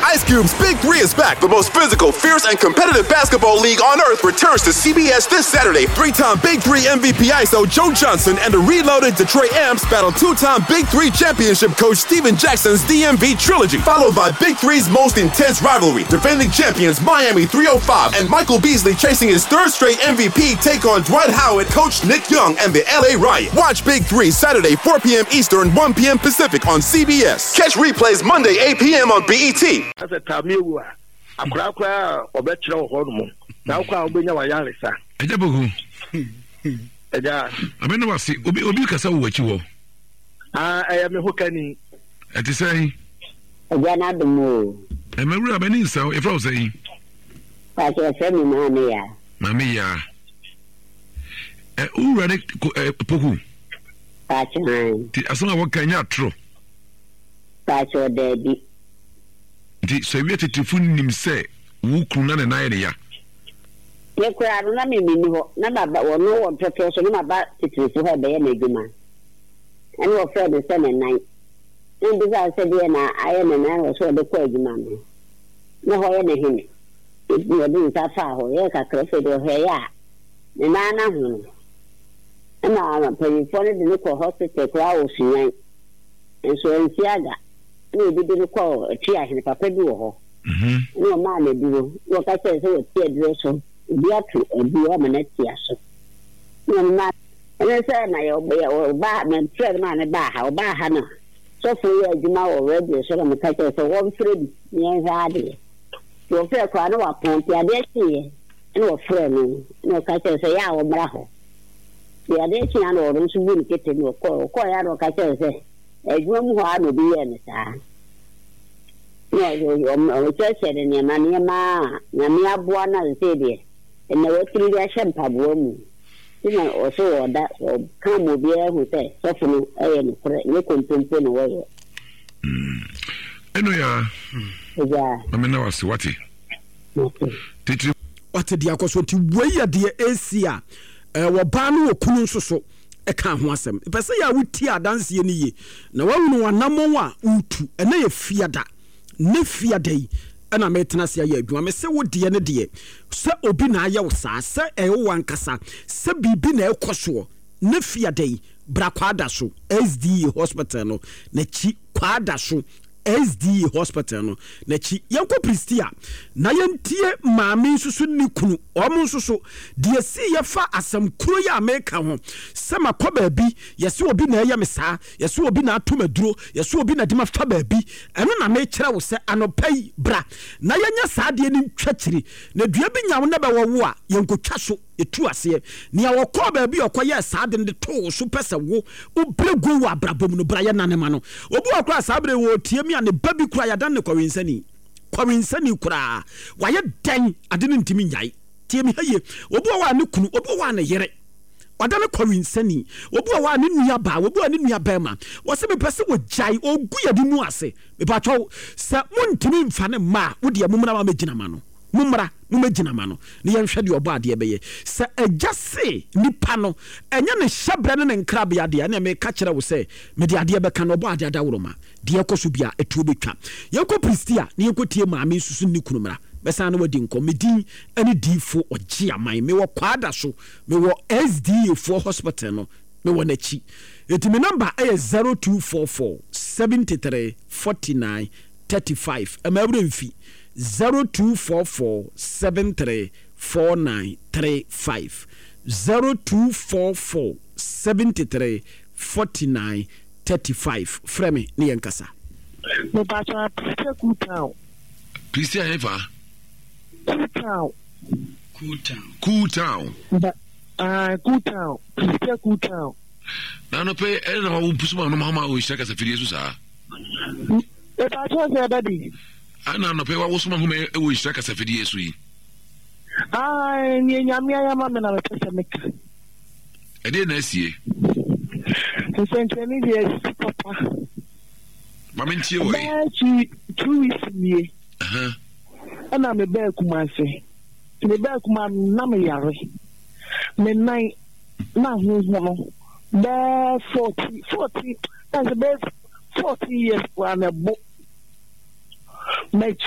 Ice Cube's Big 3 is back. The most physical, fierce, and competitive basketball league on earth returns to CBS this Saturday. 3-time Big 3 MVP ISO Joe Johnson and the reloaded Detroit Amps battle 2-time Big 3 championship coach Steven Jackson's DMV trilogy, followed by Big 3's most intense rivalry. Defending champions Miami 305 and Michael Beasley chasing his third straight MVP take on Dwight Howard, coach Nick Young, and the LA Riot. Watch Big 3 Saturday 4 p.m. Eastern, 1 p.m. Pacific on CBS. Catch replays Monday 8 p.m. on BET. As a Tamiwa, a crowd or better hormone. Now, crowd being our young son. I mean, I see Obi Casa, what you I am a hookany. At the say, again at the move. I'm a rabbin, so if I was saying, I can send me money. Mamma, already Poku. That's mine. As long as what can you throw? That's your daddy. So we have to phone him say, who couldn't an idea. You could have not me, no, no one to so no about it to her by any woman. And your friend is 7 and 9. And because I said, I am a man was so the crazy man. No, I am him. If you are doing that far, yes, I could say to her, yeah. And I know. And now I'm paying for the local hospital crowd, and so in Siaga. Maybe didn't call a chair in a paper. No man, do what I said, so it's so be a be a minute, yes. No man, and I said, I obey or Batman, Fred man, a bar, how bad Hannah. So for you, you know already, so I'm a catcher for 1 friend, near Hardy. Your fair crowd of point, the other see, no friend, no catcher say, yeah, or Braho. The other see, I know, don't you get in your call, out or catcher say. A room will be any time. No, you just said in your money, ma, Namia Buana, Zedi, and the 3 days champagne woman. You know, or so that or come will be able to say, softening, and you can put away. Anyway, I mean, I was what did you what the Akosoti way at the Asia? Wabanu or Kunu so. Eka ho asem pese ya wuti adanse ye niye na wawu wanamo wa utu ena ye fiada ne fiada yi ena metena se ya adwuma me se wodie ne de se obi na aye wo sa se e wo wankasa se bibi na ekoso ne fiada yi bra kwada so SDA hospital no na chi kwada so SDA hospital no na chi yanko pristia na yentie maame susu ni kunu omo susu de si ye fa asem kuro ya America ho sema kwa baabi yesi obi na eye mesa yesi obi na atomaduro yesi obi na dima fa baabi eno na me kire wo se anopai bra na yenya saade ni twakiri na dua bi nyawo na be wo a yenko twaso etu ase ni ya wokọ baabi okoye saade ne to so pese wo obrego wa abrabom no bra ye nanema no obi akra sabre wo tie mi ane babi kura ya dan ne kwensani kura waye dan ade ne ntimi nyai tie mi haye obi wa ne kunu obi wa ne yere wadane kwensani obi wa ne nua ba obi wa ne nua ba ma wo se me pese wo jai ogu ya di mu ase me ba twa se montimi mfa ne ma wo de amumra ma megina ma no mumra mumegina ma no ne yenhwe de obo ade beye se ajase nipa no enya ne hyabre ne nkrabe ade na me ka kire wo se me de ade be ka no obo ade adawroma de ekoso bia etu betwa yenko pristia ne yenko tie maame susu ni kunumra besa na wadi nko medin ani difo ogie aman me wo kwada so me wo SDA for hospital no me wo nachi etimi number e 0244 73 49 35 amabre mfi 0244 73 49 35 0244 73 49 35 frame ni yankasa No bata Kutown. Christian Eva Kutown. Kutown. Kutown. Christian Kutown. Na no pe e na wo pusuma no mama o shaka sa fidie so sa. E ba cho se daddy. Ana no pe wa wo suma ho me e wo shaka sa fidie so yi. Ni nyame ya mama na pesa meka. E de na asie. Senteni yes papa. Mama ntie wo. 2 weeks ni. Ana me be kumase. Me be kuma na me yare. Me nine na ho no. Be 40 that's the best 40 years for an book.